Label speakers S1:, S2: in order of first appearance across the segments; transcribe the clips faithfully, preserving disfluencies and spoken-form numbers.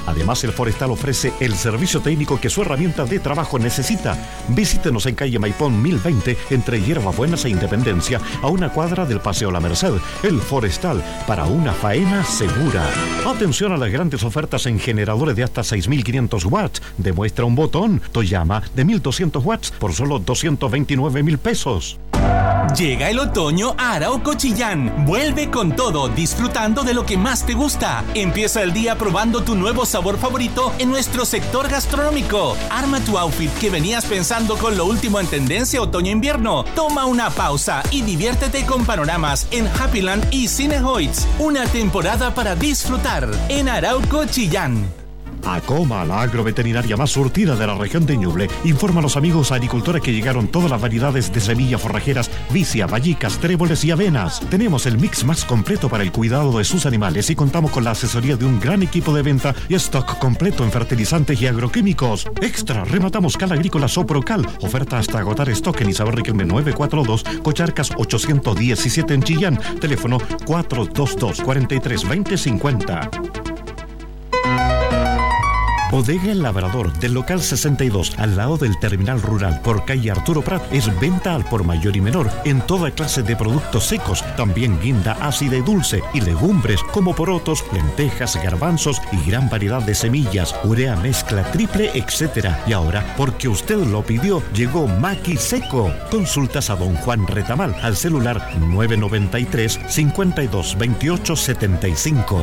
S1: Además, el Forestal ofrece el servicio técnico que su herramienta de trabajo necesita. Visítenos en calle Maipón mil veinte, entre Hierbabuenas e Independencia, a una cuadra del Paseo La Merced. El Forestal, para una faena segura. Atención a las grandes ofertas en generadores de hasta seis mil quinientos watts. Demuestra un botón Toyama de mil doscientos watts por solo doscientos veintinueve mil pesos.
S2: Llega el otoño a Arauco Chillán. Vuelve con todo, disfrutando de lo que más te gusta. Empieza el día probando tu nuevo sabor favorito en nuestro sector gastronómico. Arma tu outfit que venías pensando con lo último en tendencia otoño-invierno. Toma una pausa y diviértete con panoramas en Happyland y Cinehoids. Una temporada para disfrutar en Arauco Chillán.
S1: Acoma, la agroveterinaria más surtida de la región de Ñuble, informa a los amigos agricultores que llegaron todas las variedades de semillas forrajeras, vicia, vallicas, tréboles y avenas. Tenemos el mix más completo para el cuidado de sus animales y contamos con la asesoría de un gran equipo de venta y stock completo en fertilizantes y agroquímicos. Extra, rematamos Cal Agrícola Soprocal. Oferta hasta agotar stock en Isabel Riquelme novecientos cuarenta y dos, Cocharcas ochocientos diecisiete en Chillán. Teléfono cuatro dos dos, cuatro tres dos cero cinco cero. Bodega El Labrador, del local sesenta y dos, al lado del terminal rural, por calle Arturo Prat, es venta al por mayor y menor, en toda clase de productos secos, también guinda ácida y dulce, y legumbres como porotos, lentejas, garbanzos y gran variedad de semillas, urea mezcla triple, etcétera. Y ahora, porque usted lo pidió, llegó Maqui Seco. Consultas a don Juan Retamal, al celular nueve nueve tres, cinco dos, veintiocho setenta y cinco.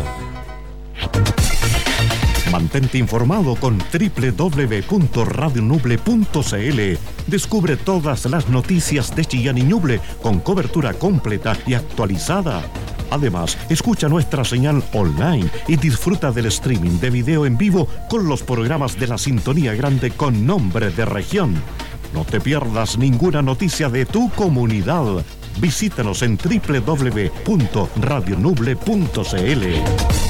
S1: Mantente informado con doble u doble u doble u punto radio nuble punto c l. Descubre todas las noticias de Chillán y Ñuble con cobertura completa y actualizada. Además, escucha nuestra señal online y disfruta del streaming de video en vivo con los programas de la Sintonía Grande con nombre de región. No te pierdas ninguna noticia de tu comunidad. Visítanos en doble u doble u doble u punto radio nuble punto c l.